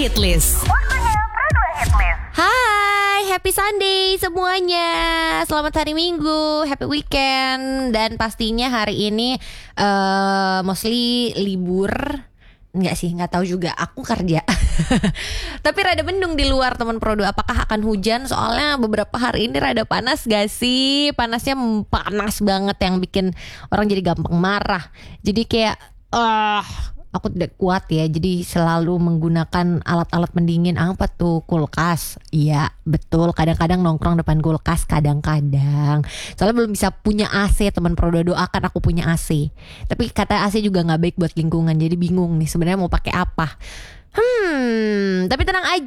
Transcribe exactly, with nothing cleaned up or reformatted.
Hitlist. Waktunya Pro dua Hitlist. Hai, happy Sunday semuanya. Selamat hari Minggu, happy weekend. Dan pastinya hari ini uh, mostly libur. Enggak sih, nggak tahu juga. Aku kerja. Tapi rada mendung di luar teman Prodo. Apakah akan hujan? Soalnya beberapa hari ini rada panas gak sih? Panasnya panas banget yang bikin orang jadi gampang marah. Jadi kayak ah aku tidak kuat ya, jadi selalu menggunakan alat-alat pendingin. Apa tuh? Kulkas. Iya betul, kadang-kadang nongkrong depan kulkas, kadang-kadang. Soalnya belum bisa punya A C teman Prodo, doakan aku punya A C. Tapi kata A C juga gak baik buat lingkungan, jadi bingung nih sebenarnya mau pakai apa. Hmm, tapi tenang aja,